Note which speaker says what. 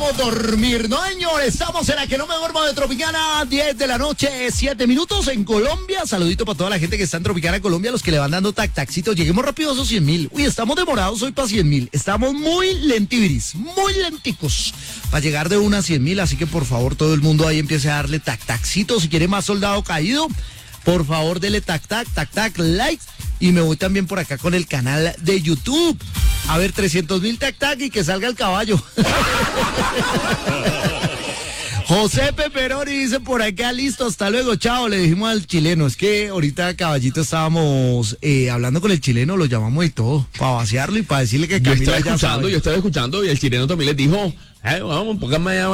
Speaker 1: podemos dormir, ¿no, señor? Estamos en la que no me duermo de Tropicana, 10 de la noche, 7 minutos en Colombia. Saludito para toda la gente que está en Tropicana, Colombia, los que le van dando taxitos. Lleguemos rápido a esos 100.000. Uy, estamos demorados hoy para 100.000. Estamos muy lentiviris, muy lenticos para llegar de una a 100.000. Así que, por favor, todo el mundo ahí empiece a darle taxitos. Si quiere más soldado caído, por favor, dele tac, like. Y me voy también por acá con el canal de YouTube. A ver, 300.000 tac y que salga el caballo. José Peperoni dice por acá, listo, hasta luego, chao, le dijimos al chileno. Es que ahorita, caballito, estábamos hablando con el chileno, lo llamamos y todo, para vaciarlo y para decirle que Camila
Speaker 2: yo estaba escuchando y el chileno también les dijo, vamos, pónganme